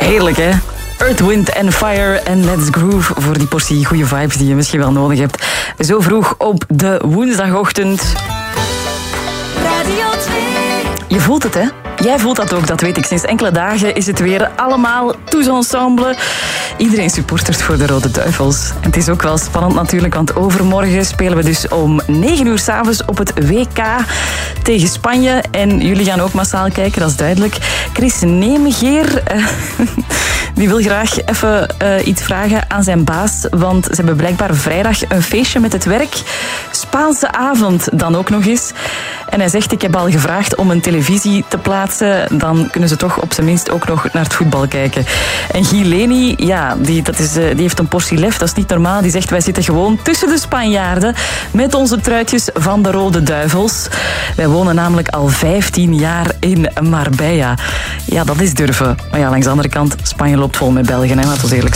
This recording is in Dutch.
Heerlijk, hè? Earth, Wind and Fire en Let's Groove voor die portie goede vibes die je misschien wel nodig hebt. Zo vroeg op de woensdagochtend. Radio 2. Je voelt het, hè? Jij voelt dat ook, dat weet ik. Sinds enkele dagen is het weer allemaal tous ensemble. Iedereen supportert voor de Rode Duivels. En het is ook wel spannend natuurlijk, want overmorgen spelen we dus om 9 uur 's avonds op het WK tegen Spanje. En jullie gaan ook massaal kijken, dat is duidelijk. Chris Nemegeer, die wil graag even iets vragen aan zijn baas, want ze hebben blijkbaar vrijdag een feestje met het werk. Spaanse avond dan ook nog eens. En hij zegt, ik heb al gevraagd om een televisie te plaatsen. Dan kunnen ze toch op zijn minst ook nog naar het voetbal kijken. En Guy Leni, ja, die heeft een portie lef, dat is niet normaal. Die zegt, wij zitten gewoon tussen de Spanjaarden met onze truitjes van de Rode Duivels. Wij wonen namelijk al 15 jaar in Marbella. Ja, dat is durven. Maar ja, langs de andere kant, Spanje loopt vol met Belgen, hè, laten we eerlijk zijn.